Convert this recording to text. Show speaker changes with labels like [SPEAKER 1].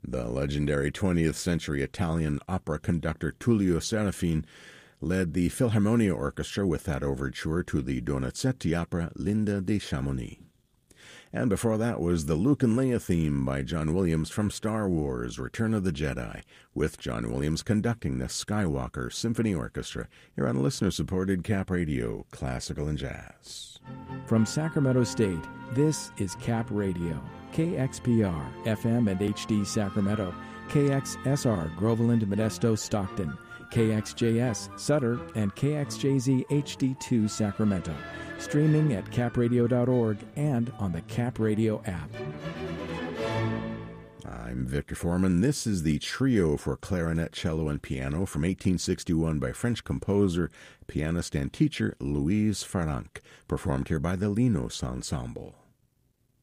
[SPEAKER 1] The legendary 20th century Italian opera conductor Tullio Serafin led the Philharmonia Orchestra with that overture to the Donizetti opera Linda de Chamonix. And before that was the Luke and Leia theme by John Williams from Star Wars: Return of the Jedi, with John Williams conducting the Skywalker Symphony Orchestra here on listener-supported Cap Radio, Classical and Jazz.
[SPEAKER 2] From Sacramento State, this is Cap Radio, KXPR, FM and HD Sacramento, KXSR, Groveland, Modesto, Stockton, KXJS, Sutter, and KXJZ HD2 Sacramento. Streaming at capradio.org and on the Cap Radio app.
[SPEAKER 1] I'm Victor Foreman. This is the Trio for Clarinet, Cello, and Piano from 1861 by French composer, pianist, and teacher Louise Farranc, performed here by the Linos Ensemble.